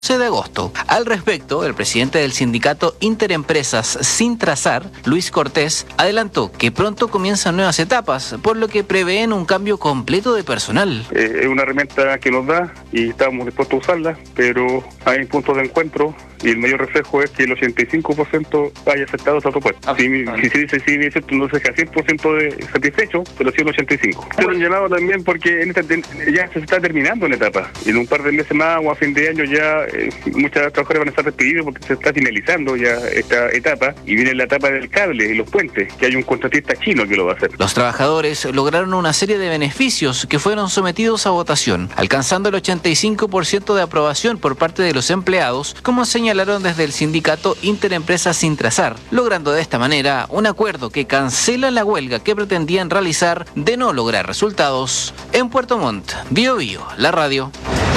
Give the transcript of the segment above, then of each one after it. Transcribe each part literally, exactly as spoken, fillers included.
de agosto. Al respecto, el presidente del sindicato Interempresas Sintrasar, Luis Cortés, adelantó que pronto comienzan nuevas etapas, por lo que prevén un cambio completo de personal. Eh, es una herramienta que nos da y estamos dispuestos a usarla, pero hay puntos de encuentro y el mayor reflejo es que el ochenta y cinco por ciento haya aceptado esa propuesta. Ah, si, ah, si se dice sí, es cierto, no se deja cien por ciento de satisfecho, pero sí el ochenta y cinco por ciento. Pero un llamado también porque en esta, ya se está terminando una etapa. En un par de meses más o a fin de año ya eh, muchas trabajadores van a estar despedidos porque se está finalizando ya esta etapa y viene la etapa del cable y los puentes, que hay un contratista chino que lo va a hacer. Los trabajadores lograron una serie de beneficios que fueron sometidos a votación, alcanzando el ochenta y cinco por ciento de aprobación por parte de los empleados, como señalaron desde el sindicato Interempresas Sintrasar, logrando de esta manera un acuerdo que cancela la huelga que pretendían realizar de no lograr resultados. En Puerto Montt, Bio Bio, la radio.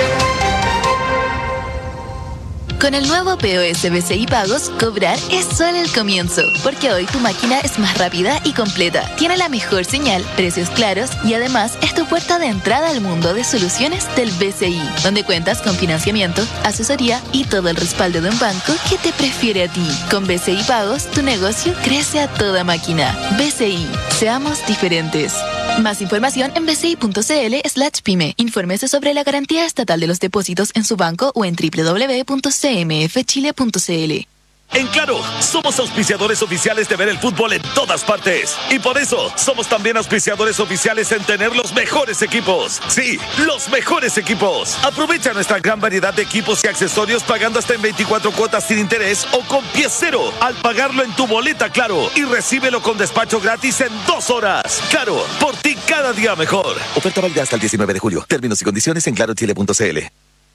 Con el nuevo P O S B C I Pagos, cobrar es solo el comienzo, porque hoy tu máquina es más rápida y completa, tiene la mejor señal, precios claros y además es tu puerta de entrada al mundo de soluciones del B C I, donde cuentas con financiamiento, asesoría y todo el respaldo de un banco que te prefiere a ti. Con B C I Pagos, tu negocio crece a toda máquina. B C I, seamos diferentes. Más información en bci.cl slash pyme. Infórmese sobre la garantía estatal de los depósitos en su banco o en doble u doble u doble u punto c m f chile punto c l. En Claro, somos auspiciadores oficiales de ver el fútbol en todas partes. Y por eso, somos también auspiciadores oficiales en tener los mejores equipos. Sí, los mejores equipos. Aprovecha nuestra gran variedad de equipos y accesorios pagando hasta en veinticuatro cuotas sin interés o con pie cero al pagarlo en tu boleta Claro. Y recíbelo con despacho gratis en dos horas. Claro, por ti cada día mejor. Oferta válida hasta el diecinueve de julio. Términos y condiciones en claro chile punto c l.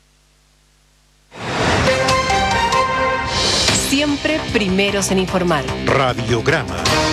Siempre primeros en informar. Radiograma.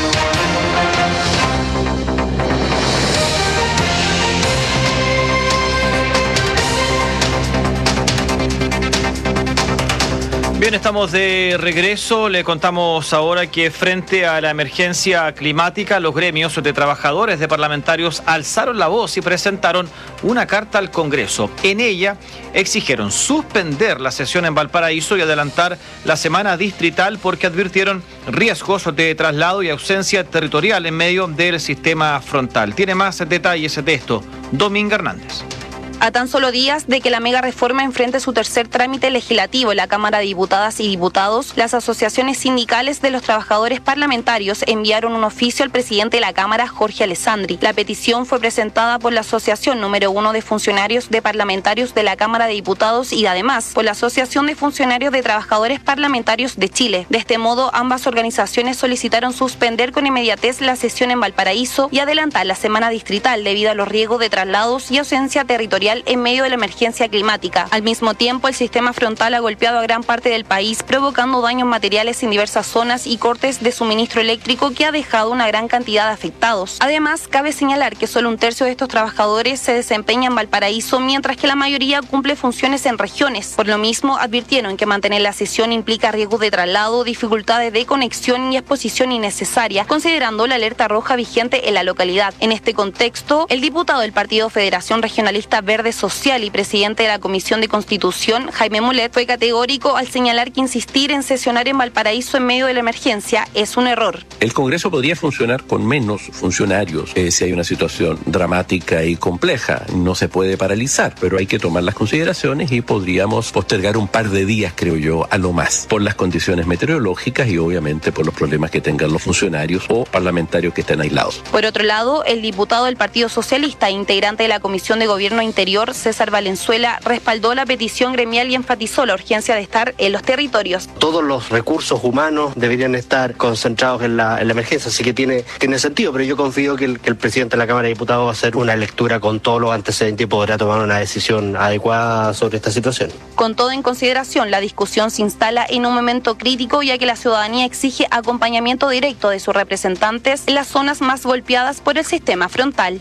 Bien, estamos de regreso. Le contamos ahora que frente a la emergencia climática, los gremios de trabajadores de parlamentarios alzaron la voz y presentaron una carta al Congreso. En ella exigieron suspender la sesión en Valparaíso y adelantar la semana distrital porque advirtieron riesgos de traslado y ausencia territorial en medio del sistema frontal. Tiene más detalles de esto Dominga Hernández. A tan solo días de que la mega reforma enfrente su tercer trámite legislativo en la Cámara de Diputadas y Diputados, las asociaciones sindicales de los trabajadores parlamentarios enviaron un oficio al presidente de la Cámara, Jorge Alessandri. La petición fue presentada por la Asociación número uno de Funcionarios de Parlamentarios de la Cámara de Diputados y además por la Asociación de Funcionarios de Trabajadores Parlamentarios de Chile. De este modo, ambas organizaciones solicitaron suspender con inmediatez la sesión en Valparaíso y adelantar la semana distrital debido a los riesgos de traslados y ausencia territorial en medio de la emergencia climática. Al mismo tiempo, el sistema frontal ha golpeado a gran parte del país, provocando daños materiales en diversas zonas y cortes de suministro eléctrico que ha dejado una gran cantidad de afectados. Además, cabe señalar que solo un tercio de estos trabajadores se desempeña en Valparaíso, mientras que la mayoría cumple funciones en regiones. Por lo mismo, advirtieron que mantener la sesión implica riesgos de traslado, dificultades de conexión y exposición innecesaria, considerando la alerta roja vigente en la localidad. En este contexto, el diputado del Partido Federación Regionalista Verde Social y presidente de la Comisión de Constitución, Jaime Mulet, fue categórico al señalar que insistir en sesionar en Valparaíso en medio de la emergencia es un error. El Congreso podría funcionar con menos funcionarios eh, si hay una situación dramática y compleja. No se puede paralizar, pero hay que tomar las consideraciones y podríamos postergar un par de días, creo yo, a lo más, por las condiciones meteorológicas y obviamente por los problemas que tengan los funcionarios o parlamentarios que estén aislados. Por otro lado, el diputado del Partido Socialista, integrante de la Comisión de Gobierno Interior, César Valenzuela, respaldó la petición gremial y enfatizó la urgencia de estar en los territorios. Todos los recursos humanos deberían estar concentrados en la, en la emergencia, así que tiene, tiene sentido, pero yo confío que el, que el presidente de la Cámara de Diputados va a hacer una lectura con todos los antecedentes y podrá tomar una decisión adecuada sobre esta situación. Con todo en consideración, la discusión se instala en un momento crítico, ya que la ciudadanía exige acompañamiento directo de sus representantes en las zonas más golpeadas por el sistema frontal.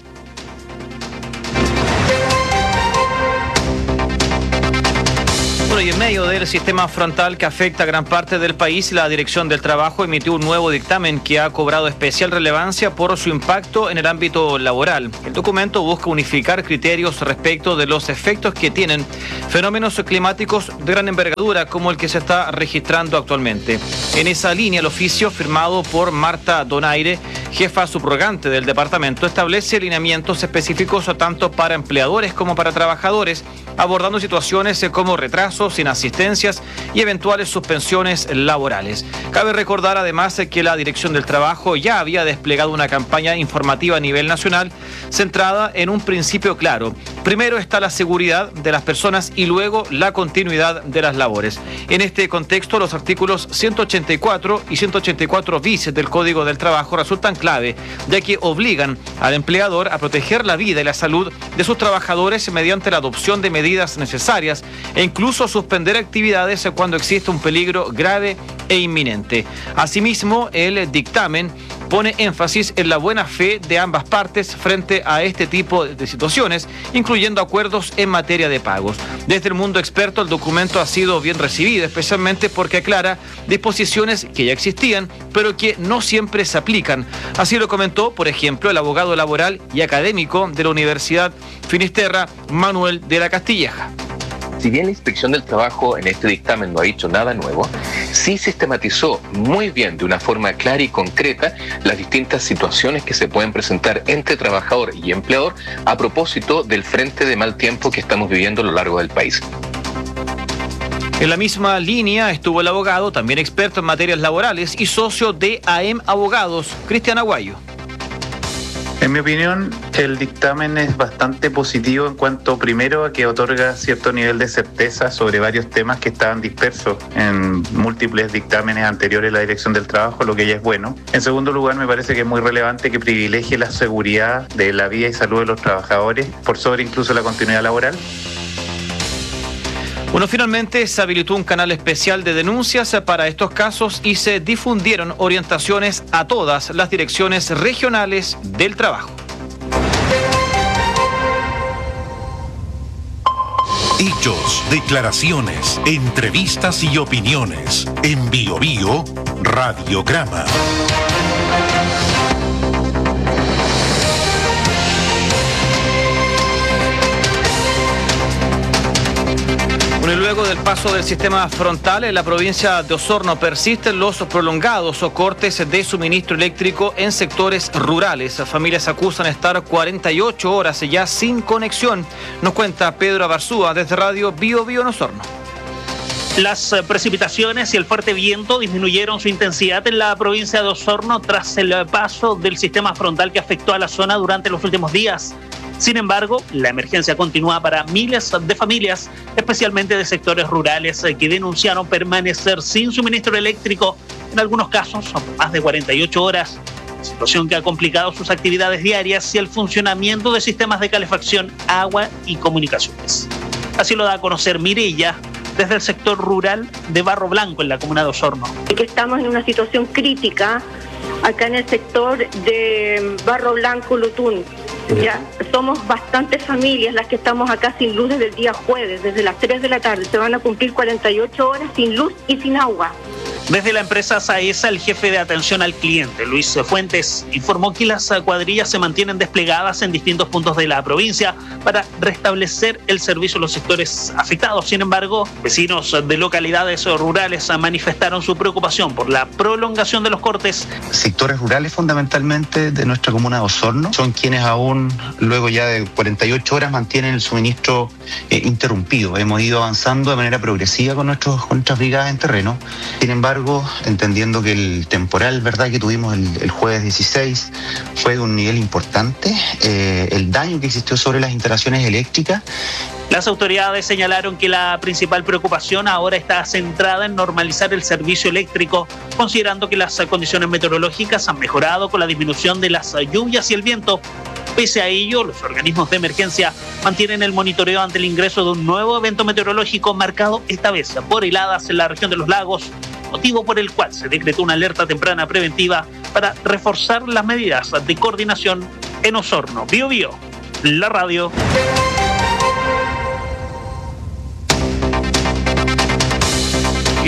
Bueno, y en medio del sistema frontal que afecta a gran parte del país, la Dirección del Trabajo emitió un nuevo dictamen que ha cobrado especial relevancia por su impacto en el ámbito laboral. El documento busca unificar criterios respecto de los efectos que tienen fenómenos climáticos de gran envergadura como el que se está registrando actualmente. En esa línea, el oficio firmado por Marta Donaire, jefa subrogante del departamento, establece lineamientos específicos tanto para empleadores como para trabajadores, abordando situaciones como retrasos, inasistencias y eventuales suspensiones laborales. Cabe recordar además que la Dirección del Trabajo ya había desplegado una campaña informativa a nivel nacional centrada en un principio claro. Primero está la seguridad de las personas y luego la continuidad de las labores. En este contexto, los artículos ciento ochenta y cuatro y ciento ochenta y cuatro bis del Código del Trabajo resultan clave, ya que obligan al empleador a proteger la vida y la salud de sus trabajadores mediante la adopción de medidas necesarias e incluso suspender actividades cuando existe un peligro grave e inminente. Asimismo, el dictamen pone énfasis en la buena fe de ambas partes frente a este tipo de situaciones, incluyendo acuerdos en materia de pagos. Desde el mundo experto, el documento ha sido bien recibido, especialmente porque aclara disposiciones que ya existían, pero que no siempre se aplican. Así lo comentó, por ejemplo, el abogado laboral y académico de la Universidad Finisterra, Manuel de la Castilleja. Si bien la Inspección del Trabajo en este dictamen no ha dicho nada nuevo, sí sistematizó muy bien, de una forma clara y concreta, las distintas situaciones que se pueden presentar entre trabajador y empleador a propósito del frente de mal tiempo que estamos viviendo a lo largo del país. En la misma línea estuvo el abogado, también experto en materias laborales y socio de A E M Abogados, Cristian Aguayo. En mi opinión, el dictamen es bastante positivo en cuanto, primero, a que otorga cierto nivel de certeza sobre varios temas que estaban dispersos en múltiples dictámenes anteriores de la Dirección del Trabajo, lo que ya es bueno. En segundo lugar, me parece que es muy relevante que privilegie la seguridad de la vida y salud de los trabajadores por sobre incluso la continuidad laboral. Bueno, finalmente se habilitó un canal especial de denuncias para estos casos y se difundieron orientaciones a todas las direcciones regionales del trabajo. Hechos, declaraciones, entrevistas y opiniones. En Bio Bio, Radiograma. Bueno, y luego del paso del sistema frontal en la provincia de Osorno persisten los prolongados o cortes de suministro eléctrico en sectores rurales. Las familias acusan estar cuarenta y ocho horas ya sin conexión. Nos cuenta Pedro Abarzúa desde Radio Bio Bio en Osorno. Las precipitaciones y el fuerte viento disminuyeron su intensidad en la provincia de Osorno tras el paso del sistema frontal que afectó a la zona durante los últimos días. Sin embargo, la emergencia continúa para miles de familias, especialmente de sectores rurales, que denunciaron permanecer sin suministro eléctrico, en algunos casos más de cuarenta y ocho horas, situación que ha complicado sus actividades diarias y el funcionamiento de sistemas de calefacción, agua y comunicaciones. Así lo da a conocer Mireya, desde el sector rural de Barro Blanco, en la comuna de Osorno. Que estamos en una situación crítica acá en el sector de Barro Blanco, Lutún. Ya somos bastantes familias las que estamos acá sin luz desde el día jueves, desde las tres de la tarde. Se van a cumplir cuarenta y ocho horas sin luz y sin agua. Desde la empresa Saesa, el jefe de atención al cliente, Luis Fuentes, informó que las cuadrillas se mantienen desplegadas en distintos puntos de la provincia para restablecer el servicio en los sectores afectados. Sin embargo, vecinos de localidades rurales manifestaron su preocupación por la prolongación de los cortes. Sectores rurales fundamentalmente de nuestra comuna de Osorno son quienes aún, luego ya de cuarenta y ocho horas, mantienen el suministro eh, interrumpido. Hemos ido avanzando de manera progresiva con, nuestros, con nuestras brigadas en terreno. Sin embargo, entendiendo que el temporal, verdad, que tuvimos el, el jueves dieciséis fue de un nivel importante, eh, el daño que existió sobre las instalaciones eléctricas. Las autoridades señalaron que la principal preocupación ahora está centrada en normalizar el servicio eléctrico, considerando que las condiciones meteorológicas han mejorado con la disminución de las lluvias y el viento. Pese a ello, los organismos de emergencia mantienen el monitoreo ante el ingreso de un nuevo evento meteorológico marcado esta vez por heladas en la región de los lagos, motivo por el cual se decretó una alerta temprana preventiva para reforzar las medidas de coordinación en Osorno. Bio Bio, la radio.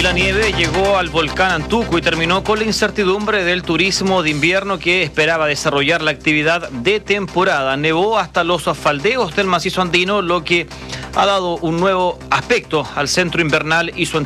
La nieve llegó al volcán Antuco y terminó con la incertidumbre del turismo de invierno que esperaba desarrollar la actividad de temporada. Nevó hasta los faldeos del macizo andino, lo que ha dado un nuevo aspecto al centro invernal y su